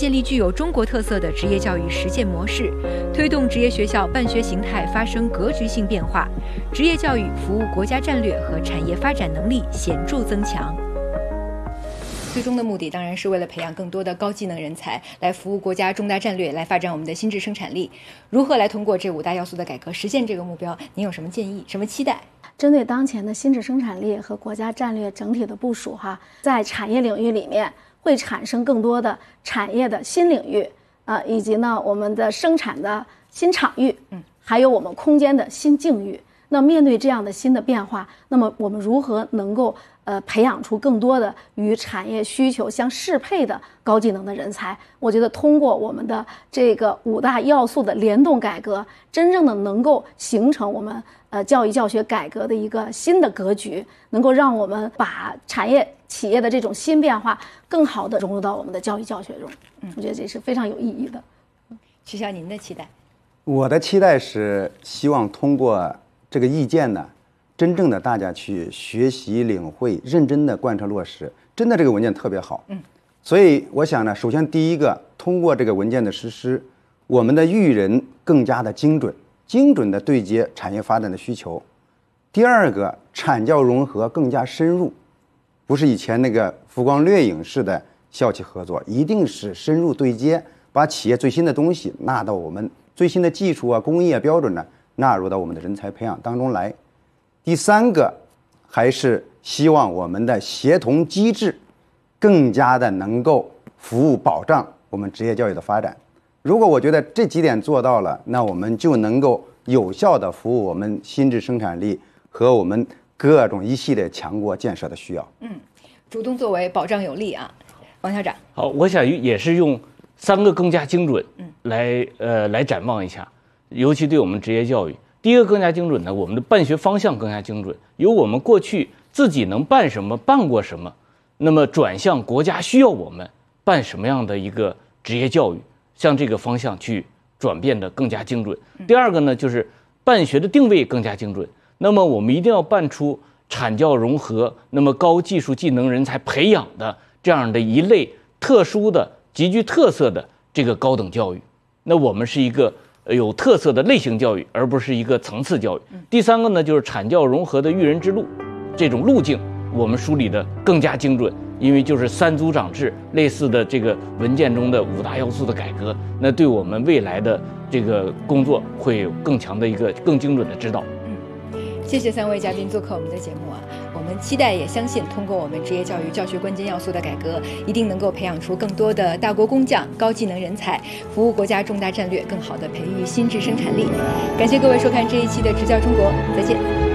建立具有中国特色的职业教育实践模式，推动职业学校办学形态发生格局性变化，职业教育服务国家战略和产业发展能力显著增强。最终的目的当然是为了培养更多的高技能人才，来服务国家重大战略，来发展我们的心智生产力。如何来通过这5大要素的改革实现这个目标？您有什么建议、什么期待？ 针对当前的心智生产力和国家战略整体的部署，在产业领域里面会产生更多的产业的新领域，以及呢我们的生产的新场域，还有我们空间的新境遇。那面对这样的新的变化，那么我们如何能够培养出更多的与产业需求相适配的高技能的人才？我觉得通过我们的这个5大要素的联动改革，真正的能够形成我们教育教学改革的一个新的格局，能够让我们把产业企业的这种新变化更好的融入到我们的教育教学中。我觉得这是非常有意义的。 曲晓，您的期待？ 我的期待是希望通过这个意见呢，真正的大家去学习领会，认真的贯彻落实。真的这个文件特别好，所以我想呢，首先第一个，通过这个文件的实施，我们的育人更加的精准的对接产业发展的需求。第二个，产教融合更加深入，不是以前那个浮光掠影式的校企合作，一定是深入对接，把企业最新的东西纳到我们最新的技术工艺标准呢，纳入到我们的人才培养当中来。第三个，还是希望我们的协同机制更加的能够服务保障我们职业教育的发展。如果我觉得这几点做到了，那我们就能够有效的服务我们心智生产力和我们各种一系列强国建设的需要。 主动作为，保障有力啊，王校长。 好，我想也是用3个更加精准来展望一下，尤其对我们职业教育。第一个更加精准呢，我们的办学方向更加精准，由我们过去自己能办什么、办过什么，那么转向国家需要我们办什么样的一个职业教育，向这个方向去转变的更加精准。第二个呢，就是办学的定位更加精准。那么我们一定要办出产教融合，那么高技术技能人才培养的这样的一类特殊的、极具特色的这个高等教育。那我们是一个有特色的类型教育，而不是一个层次教育。第三个呢，就是产教融合的育人之路，这种路径我们梳理的更加精准，因为就是3组长制类似的这个文件中的5大要素的改革，那对我们未来的这个工作会有更强的一个更精准的指导。 谢谢3位嘉宾做客我们的节目啊！我们期待也相信，通过我们职业教育教学关键要素的改革，一定能够培养出更多的大国工匠、高技能人才，服务国家重大战略，更好的培育心智生产力。感谢各位收看这一期的《执教中国》，再见。